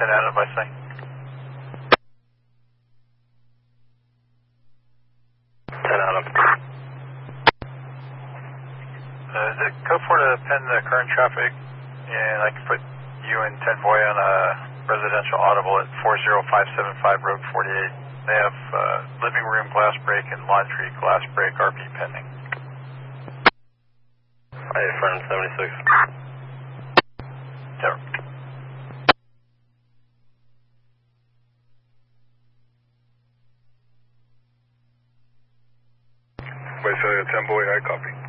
10 Adam by saying. 10 Adam. Is it code 4 to pin the current traffic, and I can put you and 10 Boy on a residential audible at 40575 Road 48. They have living room glass break and laundry glass break RP pending. Hi, friend 76. Yep. Wait, so 10 Boy, I copy.